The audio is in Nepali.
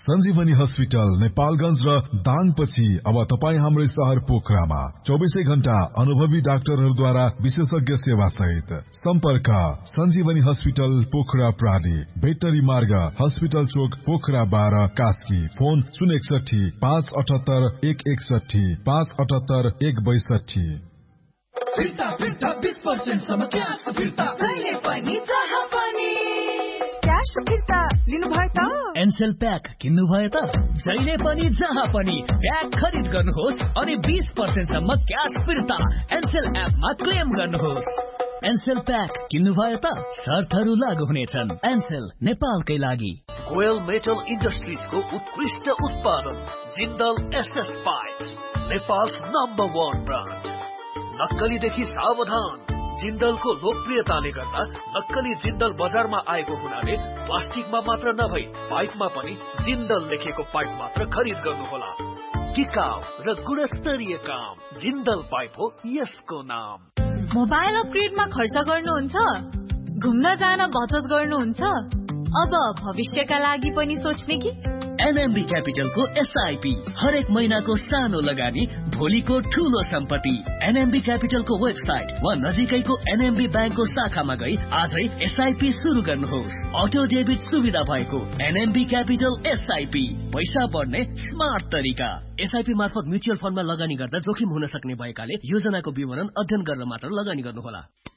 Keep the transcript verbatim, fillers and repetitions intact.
सञ्जीवनी हस्पिटल नेपालगञ्ज र दाङपछि अब तपाईँ हाम्रो सहर पोखरामा चौबिसै घण्टा अनुभवी डाक्टरहरूद्वारा विशेषज्ञ सेवा सहित सम्पर्क सञ्जीवनी हस्पिटल पोखरा प्राली भेटनरी मार्ग हस्पिटल चोक पोखरा बाह्र कास्की फोन शून्य एकसठी पाँच अठहत्तर एक एकसठी पाँच अठहत्तर एक बैसठी। फिर्ता फिर्ता बीस पर्सेंट सम्म क्यास फिर्ता जहिले पनि जहाँ पनि क्यास फिर्ता लिनु भयो त एनसेल प्याक किन्नु भयो त जहिले पनि जहाँ पनि प्याक खरिद गर्नुहोस् अनि बीस पर्सेंट सम्म क्यास फिर्ता एनसेल एपमा क्लेम गर्नुहोस्। एनसेल प्याक किन्नु भयो त शर्तहरू लागू हुनेछन्। एनसेल नेपालकै लागि। गोयल मेटल इन्डस्ट्रिजको उत्कृष्ट उत्पादन Jindal SS pipe Nepal's number वन ब्रान्ड। नक्कलीदेखि सावधान। जिन्दलको लोकप्रियताले गर्दा नक्कली जिन्दल बजारमा आएको हुनाले प्लास्टिकमा मात्र नभई पाइपमा पनि जिन्दल लेखेको पाइप मात्र खरिद गर्नुहोला। टिकाउ र गुणस्तरीय काम जिन्दल पाइप हो यसको नाम। मोबाइल अपग्रेडमा खर्च गर्नुहुन्छ, घुम्न जान बचत गर्नुहुन्छ, अब भविष्यका लागि पनि सोच्ने कि? एनएमबी क्यापिटलको एसआईपी हरेक महिनाको सानो लगानी भोलिको ठूलो सम्पत्ति। एनएमबी क्यापिटलको वेबसाइट वा नजिकैको एनएमबी ब्याङ्कको शाखामा गई आजै एसआईपी सुरु गर्नुहोस्। अटो डेबिट सुविधा भएको एनएमबी क्यापिटल एसआईपी पैसा बढ्ने स्मार्ट तरिका। एसआईपी मार्फत म्युचुअल फन्डमा लगानी गर्दा जोखिम हुन सक्ने भएकाले योजनाको विवरण अध्ययन गरेर मात्र लगानी गर्नुहोला।